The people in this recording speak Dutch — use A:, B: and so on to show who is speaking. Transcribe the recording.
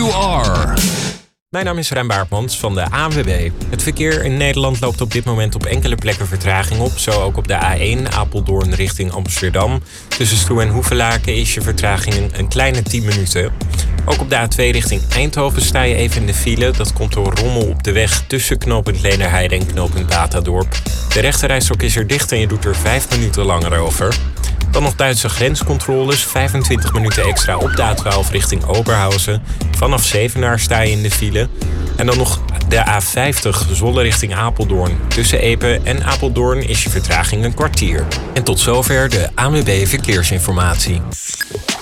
A: You are.
B: Mijn naam is Rijn Baartmans van de ANWB. Het verkeer in Nederland loopt op dit moment op enkele plekken vertraging op. Zo ook op de A1 Apeldoorn richting Amsterdam. Tussen Stroe en Hoevelaken is je vertraging een kleine 10 minuten. Ook op de A2 richting Eindhoven sta je even in de file. Dat komt door rommel op de weg tussen knooppunt Leenderheide en knooppunt Batadorp. De rechterrijstrook is er dicht en je doet er 5 minuten langer over. Dan nog Duitse grenscontroles, 25 minuten extra op de A12 richting Oberhausen. Vanaf Zevenaar sta je in de file. En dan nog de A50 Zwolle richting Apeldoorn. Tussen Epe en Apeldoorn is je vertraging een kwartier. En tot zover de ANWB Verkeersinformatie.